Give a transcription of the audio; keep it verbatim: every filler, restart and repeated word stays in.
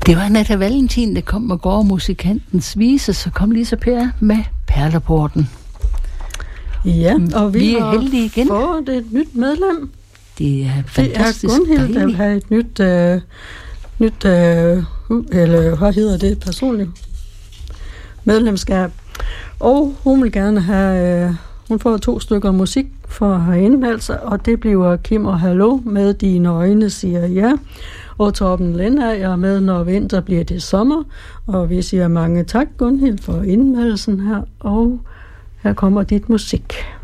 Det var Nata Valentin, der kom med Gård Musikantens Vise, så kom Lisa Per med Perleporten. Ja, og vi, vi er har heldige igen. fået et nyt medlem. Det er fantastisk Det er Gunhild, der vil have et nyt, øh, nyt øh, eller hvad hedder det, personligt medlemskab. Og hun vil gerne have, øh, hun får to stykker musik for at have indmeldt sig, og det bliver Kim og Hallo med Dine Øjne siger ja. Og Torben Lendager med Når vinter bliver det sommer. Og vi siger mange tak, Gunhild, for indmeldelsen her. Og her kommer dit musik.